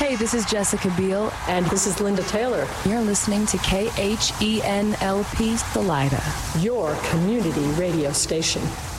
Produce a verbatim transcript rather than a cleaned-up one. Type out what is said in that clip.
Hey, this is Jessica Biel. And this is Linda Taylor. You're listening to K H E N L P Salida, your community radio station.